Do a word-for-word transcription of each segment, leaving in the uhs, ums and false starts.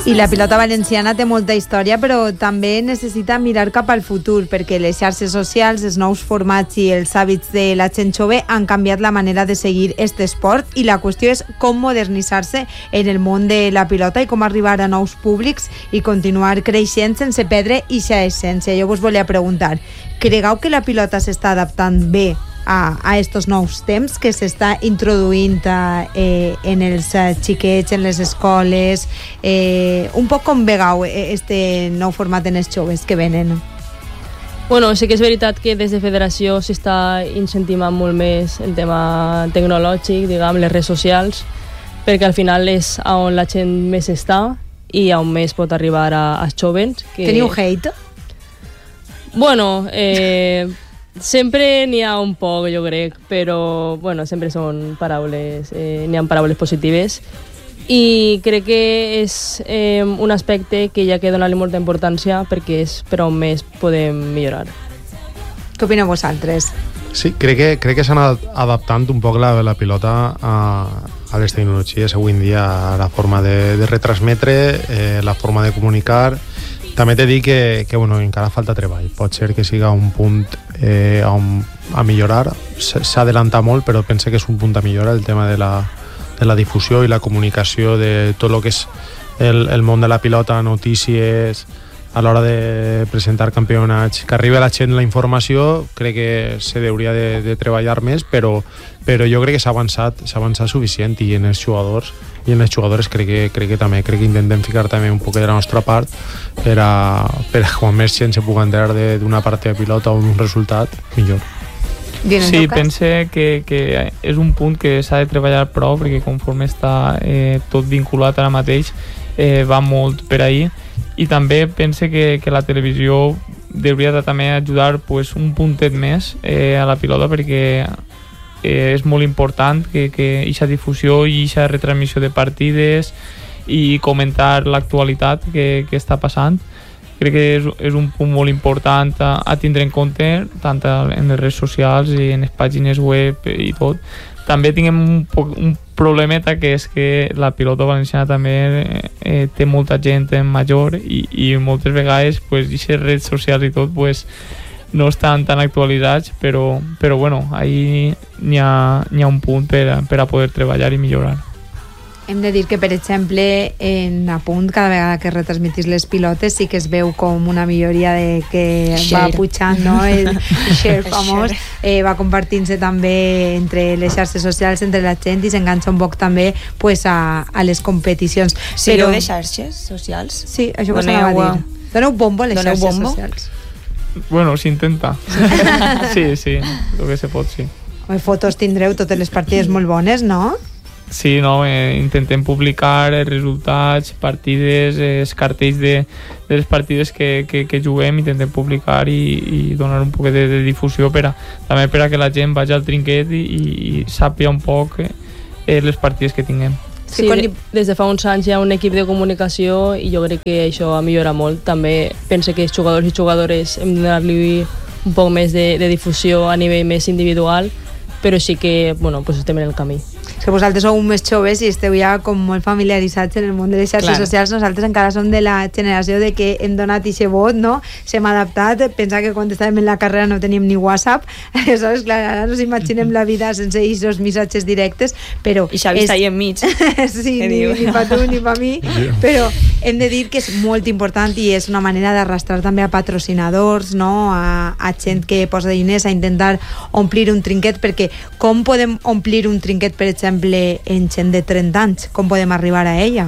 I la pilota valenciana té molta història, però també necessita mirar cap al futur, perquè les xarxes socials, els nous formats i els hàbits de la gent jove han canviat la manera de seguir aquest esport, i la qüestió és com modernitzar-se en el món de la pilota i com arribar a nous públics i continuar creixent sense perdre aquesta essència. Jo vos volia preguntar, cregeu que la pilota s'està adaptant bé a, a estos nous temps que s'està introduint eh, en els xiquets, en les escoles, eh, un poc com vegeu este nou format en els joves que venen? Bueno, sí que és veritat que des de federació s'està incentivant molt més el tema tecnològic, diguem, les redes socials, perquè al final és on la gent més està i on més pot arribar a, als joves. Que... Teniu hate? Bueno, eh... sempre n'hi ha un poc, jo crec, però bueno, sempre són paraules, eh, n'hi ha paraules positives, i crec que és eh, un aspecte que ja que donar-li molta importància perquè és per on més podem millorar. Què opineu vosaltres? Sí, crec que, crec que s'han adaptant un poc la, la pilota a, a les tecnologies avui en dia, a la forma de, de retransmetre, eh, la forma de comunicar. També t'he dit que, que bueno, encara falta treball. Pot ser que siga un punt eh, a, a millorar. S'ha adelantat molt, però penso que és un punt a millorar el tema de la, de la difusió i la comunicació de tot el que és el, el món de la pilota, notícies, a l'hora de presentar campionats, que arribi a la gent la informació. Crec que se hauria de, de treballar més, però, però jo crec que s'ha avançat, s'ha avançat suficient, i en els jugadors i en les jugadores crec que, crec que també crec que intentem ficar també un poc de la nostra part per a, per a quan més gent se pugui enterar d'una partida de pilota o d'un resultat, millor. Sí, pense que, que és un punt que s'ha de treballar prou, perquè conforme està eh, tot vinculat ara mateix eh, va molt per ahí, i també pense que, que la televisió hauria de també ajudar pues, un puntet més eh, a la pilota, perquè Eh, és molt important que aquesta difusió i aquesta retransmissió de partides i comentar l'actualitat que, que està passant. Crec que és, és un punt molt important a, a tindre en compte, tant en les redes socials i en les pàgines web i tot. També tinguem un, poc, un problemeta, que és que la pilota valenciana també eh, té molta gent major, i, i moltes vegades pues, aquestes redes socials i tot pues, no estan tan actualitzats, però, però bueno, ahí n'hi ha, n'hi ha un punt per a, per a poder treballar i millorar. Hem de dir que, per exemple, en Apunt, cada vegada que retransmitís les pilotes, sí que es veu com una milloria de que share. Va pujant, no? El share famós, eh, va compartint-se també entre les xarxes socials, entre la gent, i s'enganxa un poc també pues, a, a les competicions. Sigueu de xarxes socials? Sí, això vos anava a dir. Doneu bombo a les Doneu xarxes bombo? socials. Bueno, s'intenta. Sí, sí, el que se pot, sí. Fotos tindreu totes les partides molt bones, no? Sí, no, eh, intentem publicar els resultats, partides, eh, els cartells de, de les partides que, que, que juguem, intentem publicar i, i donar un poc de, de difusió per a, també per a que la gent vagi al trinquet i, i sàpiga un poc eh, les partides que tinguem. Sí, de, des de fa uns anys hi ha un equip de comunicació i jo crec que això ha millorat molt. També pense que els jugadors i jugadores hem de donar-li un poc més de, de difusió a nivell més individual, però sí que bueno, pues estem en el camí. Que vosaltres sou més joves i esteu ja com molt familiaritzats en el món de les xarxes claro. socials. Nosaltres encara som de la generació de que hem donat ixe vot, no? S'hem adaptat, pensar que quan estàvem en la carrera no teníem ni WhatsApp, aleshores, clar, ara nos imaginem la vida sense aquests missatges directes, però... I Xavi és... està ahí enmig. Sí, ni, ni pa tu ni pa mi, però hem de dir que és molt important i és una manera d'arrastrar també a patrocinadors, no? A, a gent que posa diners a intentar omplir un trinquet, perquè com podem omplir un trinquet, per exemple, en gent de trenta anys, com podem arribar a ella?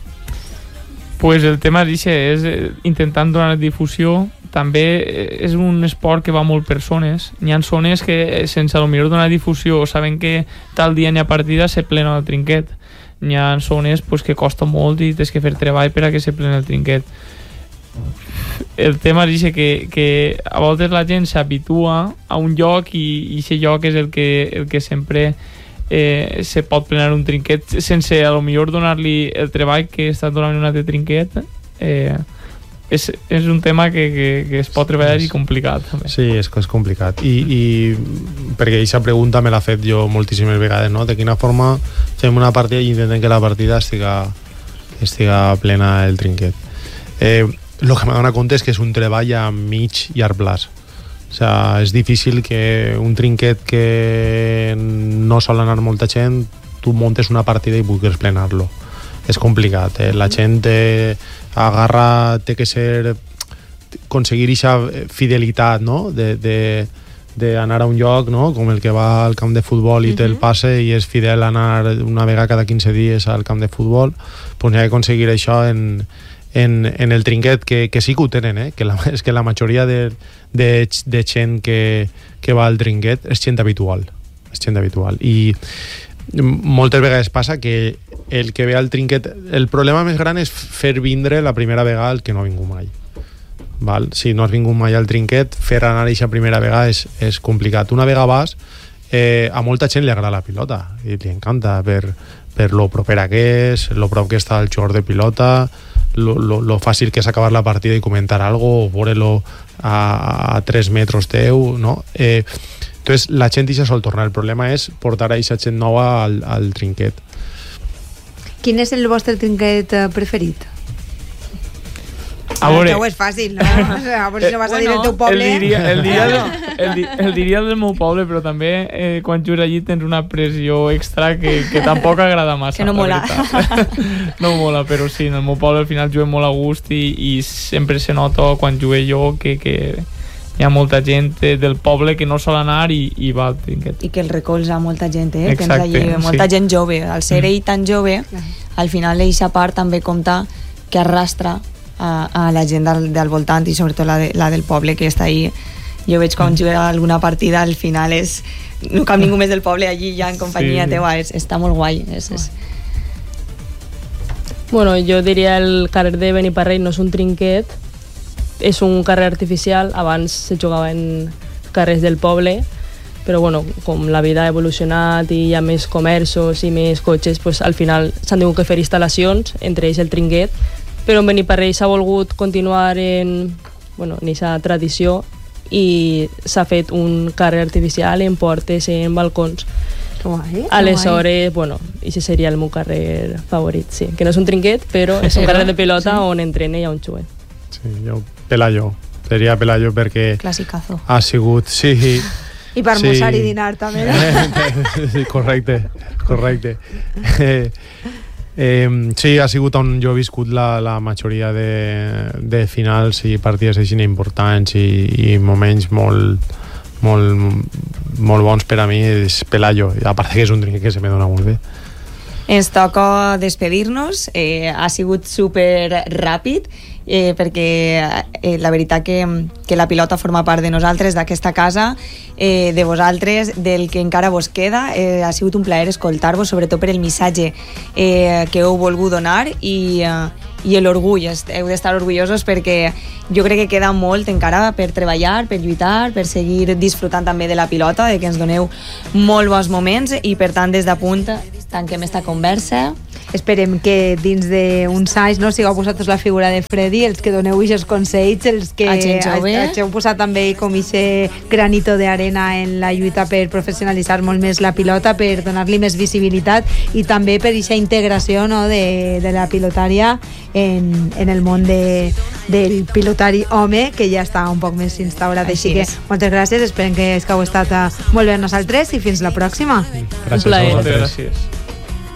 Pues el tema és, és intentant donar difusió. També és un esport que va molt per zones. N'hi ha zones que sense a lo millor donar difusió saben que tal dia n'hi ha partida, se plena el trinquet. N'hi ha zones pues, que costa molt i tens que fer treball per a que se plena el trinquet. El tema és que, que a voltes la gent s'habitua a un lloc i aquest lloc és el que, el que sempre eh, se pot plenar un trinquet sense a lo millor donar-li el treball que està donant un altre trinquet. eh, és, és un tema que, que, que es pot treballar i complicat també. Sí, és, és complicat i, i perquè aquesta pregunta me l'ha fet jo moltíssimes vegades, no? De quina forma fem una partida i intentem que la partida estiga estiga plena el trinquet. Eh, el que m'ha donat compte és que és un treball a mig llarg plaç. O sea, és difícil que un trinquet que no sol anar molta gent, tu montes una partida i vulguis plenar-lo. És complicat, eh? La gent eh, agarra, té que ser aconseguir aquesta fidelitat, no? de, de, de anar a un lloc, no? Com el que va al camp de futbol i té el passe i és fidel a anar una vegada cada quinze dies al camp de futbol, doncs hi ha d'aconseguir això en, en, en el trinquet, que, que sí que ho tenen, eh? que la, és que la majoria de, de, de gent que, que va al trinquet és gent habitual, és gent habitual. I moltes vegades passa que el que ve al trinquet, el problema més gran és fer vindre la primera vegada el que no ha vingut mai. Val? Si no has vingut mai al trinquet, fer anar aquesta primera vegada és, és complicat. Una vegada vas, eh, a molta gent li agrada la pilota i li encanta per, per lo propera que és, lo prop que està el jugador de pilota, lo, lo, lo fàcil que és acabar la partida i comentar algo o veure-lo a, a tres metres teu, no? Eh, entonces la gent hi sol tornar. El problema és portar a aquesta gent nova al, al trinquet. Quin és el vostre trinquet preferit? A veure, això és fàcil, no? A veure si no vas a dir el teu poble. El diria, el, diria del, el, di, el diria del meu poble, però també eh, quan jugues allí tens una pressió extra que, que tampoc agrada massa. Que no mola. No mola, però sí, en el meu poble al final juguem molt a gust i, i sempre se nota quan jugué jo que, que hi ha molta gent del poble que no sol anar i, i va al trinquet. I que el recolza molta gent, eh? Exacte, Tens allí molta sí. gent jove. Al ser ell tan jove, al final eixa part també compta que arrastra a, a la gent del, del voltant i sobretot la, de, la del poble que està ahí. Jo veig quan juga alguna partida al final és no cap ningú més del poble allí ja en companyia sí. teua, és, està molt guai és, és... Bueno, jo diria el carrer de Beniparrell no és un trinquet, és un carrer artificial. Abans se jugava en carrers del poble, però bueno, com la vida ha evolucionat i hi ha més comerços i més cotxes, pues, al final s'han tingut que fer instal·lacions, entre ells el trinquet, però en Beniparrell s'ha volgut continuar en, bueno, en aquesta tradició i s'ha fet un carrer artificial en portes, en balcons. Guai, aleshores, bueno, aquest seria el meu carrer favorit, sí, que no és un trinquet, però és un carrer de pilota sí. on entrena i on juguen. Sí, jo, Pelayo, seria Pelayo perquè Classicazo. Ha sigut, sí. I per sí. mossar i dinar també. Sí, correcte, correcte. Eh, eh, sí, ha sigut on jo he viscut la, la majoria de, de finals i partides així importants i, i moments molt, molt, molt bons per a mi. És Pelayo, a part que és un trinquet que se me dona molt bé. Ens toca despedir-nos, eh, ha sigut super ràpid eh, perquè eh, la veritat que, que la pilota forma part de nosaltres, d'aquesta casa, eh, de vosaltres, del que encara vos queda. Eh, ha sigut un plaer escoltar-vos, sobretot per el missatge eh, que heu volgut donar i, eh, i l'orgull. Heu d'estar orgullosos perquè jo crec que queda molt encara per treballar, per lluitar, per seguir disfrutant també de la pilota, de que ens doneu molt bons moments i per tant des d'Apunt tanquem esta conversa. Esperem que dins d'uns anys no sigueu vosaltres la figura de Freddy, els que doneu aquests consells, els que hageu posat també com aquest granito d'arena en la lluita per professionalitzar molt més la pilota, per donar-li més visibilitat i també per aquesta integració, no, de, de la pilotària en, en el món de, del pilotari home, que ja està un poc més instaurat. Així, Així que moltes gràcies, esperem que, que heu estat molt bé a nosaltres i fins la pròxima. Gràcies a vosaltres.